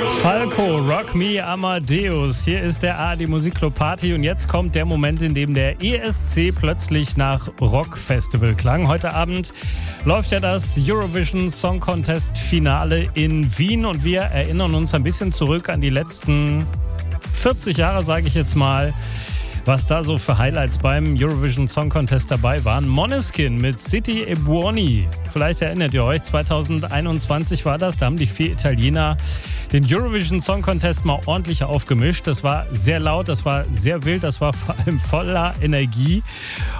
Falco, Rock Me Amadeus. Hier ist der ARD Musikclub Party und jetzt kommt der Moment, in dem der ESC plötzlich nach Rockfestival klang. Heute Abend läuft ja das Eurovision Song Contest Finale in Wien und wir erinnern uns ein bisschen zurück an die letzten 40 Jahre, sage ich jetzt mal, was da so für Highlights beim Eurovision Song Contest dabei waren. Måneskin mit City e Buoni. Vielleicht erinnert ihr euch, 2021 war das. Da haben die 4 Italiener den Eurovision Song Contest mal ordentlich aufgemischt. Das war sehr laut, das war sehr wild, das war vor allem voller Energie.